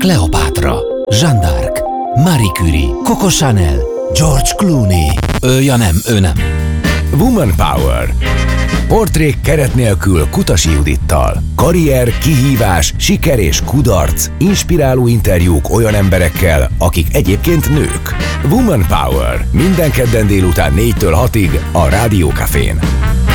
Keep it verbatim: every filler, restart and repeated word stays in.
Kleopátra, Jeanne d'Arc, Marie Curie, Coco Chanel, George Clooney. Ö, ja nem, ő nem. Woman Power. Portrék keret nélkül Kutasi Judittal. Karrier, kihívás, siker és kudarc. Inspiráló interjúk olyan emberekkel, akik egyébként nők. Woman Power. Minden kedden délután négytől hatig a Rádió Cafén.